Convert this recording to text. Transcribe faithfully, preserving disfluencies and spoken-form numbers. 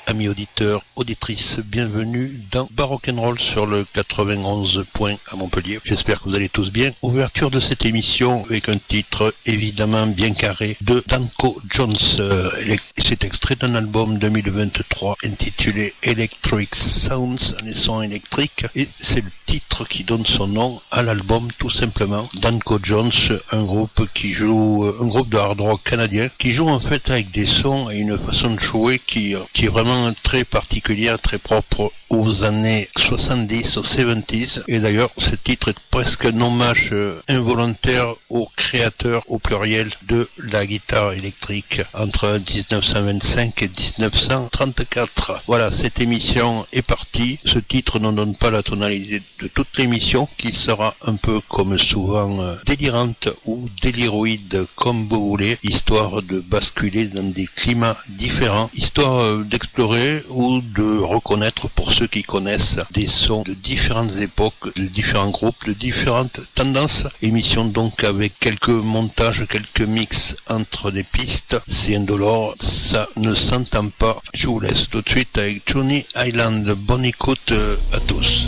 amis auditeurs, auditrices, bienvenue dans Baroque and Roll sur le quatre-vingt-onze point à Montpellier. J'espère que vous allez tous bien. Ouverture de cette émission avec un titre évidemment bien carré de Danko Jones. Euh, c'est extrait d'un album deux mille vingt-trois intitulé Electric Sounds, les sons électriques, et c'est le titre qui donne son nom à l'album tout simplement. Danko Jones, un groupe qui joue, un groupe de hard rock canadien qui joue en fait avec des sons et une façon de jouer qui, qui est vraiment très particulière, très propre aux années soixante-dix, aux soixante-dix, et d'ailleurs ce titre est presque un hommage euh, involontaire au créateur au pluriel de la guitare électrique entre dix-neuf cent vingt-cinq et dix-neuf cent trente-quatre. Voilà, cette émission est partie. Ce titre ne donne pas la tonalité de toute l'émission, qui sera un peu comme souvent euh, délirante ou déliroïde, comme vous voulez, histoire de basculer dans des climats différents, histoire euh, d'explorer ou de reconnaître, pour ceux qui connaissent, des sons de différentes époques, de différents groupes, de différentes tendances. Émission donc avec quelques montages, quelques mix entre des pistes. C'est indolore, ça ne s'entend pas. Je vous laisse tout de suite avec Johnny Island. Bonne écoute à tous.